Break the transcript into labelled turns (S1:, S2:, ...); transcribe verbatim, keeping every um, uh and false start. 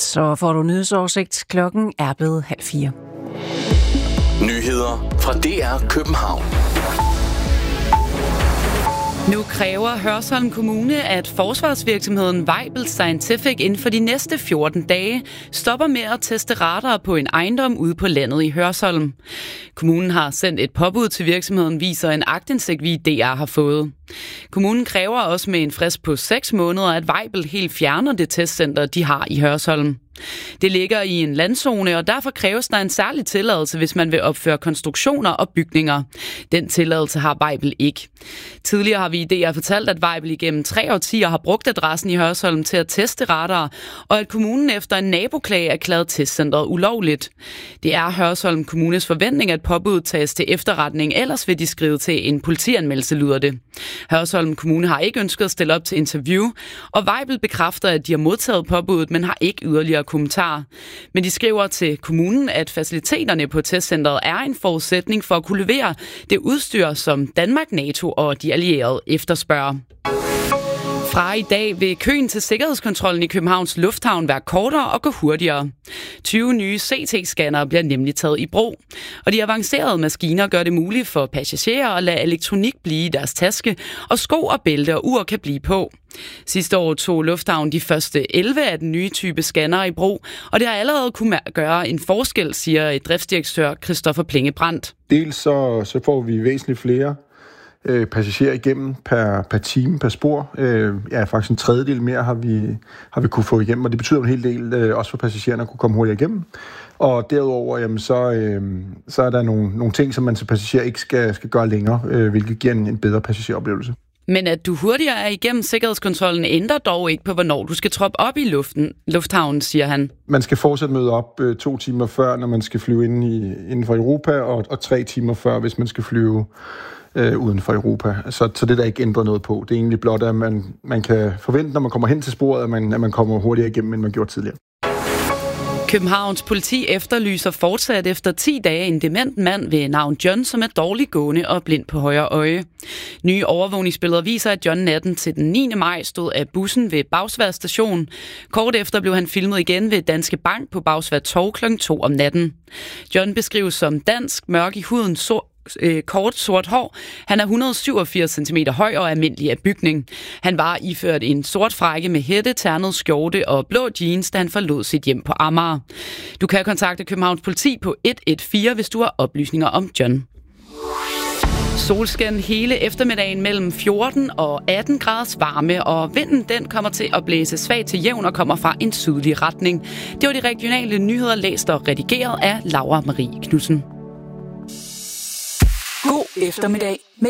S1: Så får du nyhedsoversigt. Klokken er blevet halv fire.
S2: Nyheder fra D R København.
S3: Nu kræver Hørsholm Kommune, at forsvarsvirksomheden Weibel Scientific inden for de næste fjorten dage stopper med at teste radarer på en ejendom ude på landet i Hørsholm. Kommunen har sendt et påbud til virksomheden, viser en aktindsigt, vi i D R har fået. Kommunen kræver også med en frist på seks måneder, at Weibel helt fjerner det testcenter, de har i Hørsholm. Det ligger i en landzone, og derfor kræves der en særlig tilladelse, hvis man vil opføre konstruktioner og bygninger. Den tilladelse har Weibel ikke. Tidligere har vi i D R fortalt, at Weibel igennem tre årtier har brugt adressen i Hørsholm til at teste radarer, og at kommunen efter en naboklage erklærede testcentret ulovligt. Det er Hørsholm Kommunes forventning, at påbuddet tages til efterretning, ellers vil de skrive til en politianmeldelse, lyder det. Hørsholm Kommune har ikke ønsket at stille op til interview, og Weibel bekræfter, at de har modtaget påbuddet, men har ikke yderligere kommentarer. Men de skriver til kommunen, at faciliteterne på testcentret er en forudsætning for at kunne levere det udstyr, som Danmark, NATO og de allierede efterspørger. Fra i dag vil køen til sikkerhedskontrollen i Københavns Lufthavn være kortere og gå hurtigere. tyve nye C T-scannere bliver nemlig taget i brug, og de avancerede maskiner gør det muligt for passagerer at lade elektronik blive i deres taske, og sko og bælte og ur kan blive på. Sidste år tog Lufthavn de første elleve af den nye type scannere i brug, og det har allerede kunne gøre en forskel, siger driftsdirektør Christoffer Plingebrandt.
S4: Dels så, så får vi væsentligt flere øh, passagerer igennem per, per time, per spor. Øh, ja, faktisk en tredjedel mere har vi, har vi kunne få igennem, og det betyder en hel del, øh, også for passagererne at kunne komme hurtigt igennem. Og derudover, jamen, så, øh, så er der nogle, nogle ting, som man som passager ikke skal, skal gøre længere, øh, hvilket giver en, en bedre passageroplevelse.
S3: Men at du hurtigere er igennem sikkerhedskontrollen ændrer dog ikke på, hvornår du skal troppe op i luften, lufthavnen, siger han.
S4: Man skal fortsat møde op øh, to timer før, når man skal flyve inden, i, inden for Europa, og, og tre timer før, hvis man skal flyve øh, uden for Europa. Så, så det der ikke ændrer noget på. Det er egentlig blot, at man, man kan forvente, når man kommer hen til sporet, at man, at man kommer hurtigere igennem, end man gjorde tidligere.
S3: Københavns politi efterlyser fortsat efter ti dage en dement mand ved navn John, som er dårligt gående og blind på højre øje. Nye overvågningsbilleder viser, at John natten til den niende maj stod af bussen ved Bagsværd station. Kort efter blev han filmet igen ved Danske Bank på Bagsværd Torv klokken to om natten. John beskrives som dansk, mørk i huden, sort, øh, kort sort hår. Han er et hundrede og syvogfirs centimeter høj og almindelig af bygning. Han var iført en sort frakke med hætte, ternet skjorte og blå jeans, da han forlod sit hjem på Amager. Du kan kontakte Københavns politi på et et fire, hvis du har oplysninger om John. Solskin hele eftermiddagen mellem fjorten og atten graders varme, og vinden den kommer til at blæse svagt til jævn og kommer fra en sydlig retning. Det var de regionale nyheder, læst og redigeret af Laura Marie Knudsen.
S5: God eftermiddag med